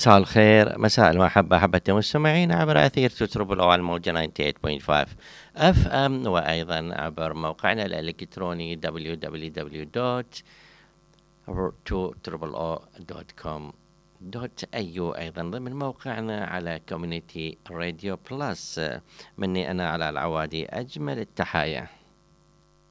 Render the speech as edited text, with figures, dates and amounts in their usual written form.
مساء الخير، مساء المحبة أحبة المستمعين عبر أثير تتربل أو على الموجة 98.5 اف ام، وأيضا عبر موقعنا الإلكتروني www.2oo.com.au، أيضا ضمن موقعنا على كوميونيتي راديو بلس. مني أنا على العوادي أجمل التحايا.